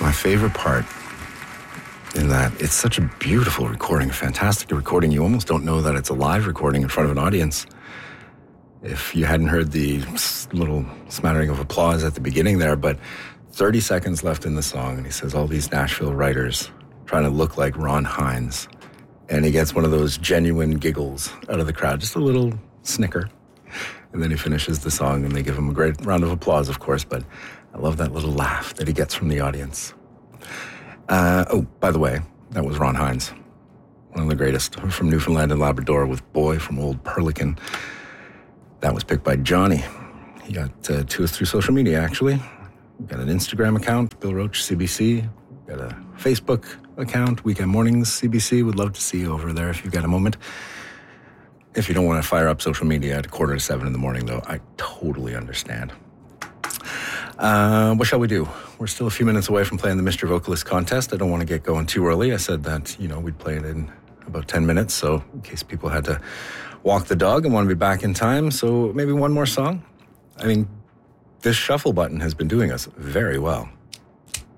my favorite part in that it's such a beautiful recording, a fantastic recording. You almost don't know that it's a live recording in front of an audience. If you hadn't heard the little smattering of applause at the beginning there, but 30 seconds left in the song, and he says all these Nashville writers trying to look like Ron Hynes. And he gets one of those genuine giggles out of the crowd, just a little snicker. And then he finishes the song, and they give him a great round of applause, of course, but I love that little laugh that he gets from the audience. By the way, that was Ron Hynes, one of the greatest from Newfoundland and Labrador with Boy from Old Perlican. That was picked by Johnny. He got to us through social media, actually. We've got an Instagram account, Bill Roach CBC. We've got a Facebook account, Weekend Mornings CBC. Would love to see you over there if you've got a moment. If you don't want to fire up social media at 6:45 in the morning, though, I totally understand. What shall we do? We're still a few minutes away from playing the Mr. Vocalist contest. I don't want to get going too early. I said that, we'd play it in about 10 minutes, so in case people had to walk the dog and want to be back in time. So maybe one more song? I mean, this shuffle button has been doing us very well.